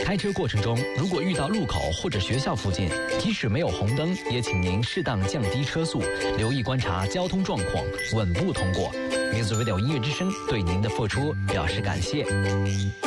开车过程中，如果遇到路口或者学校附近，即使没有红灯，也请您适当降低车速，留意观察交通状况，稳步通过。Music Radio 音乐之声对您的付出表示感谢。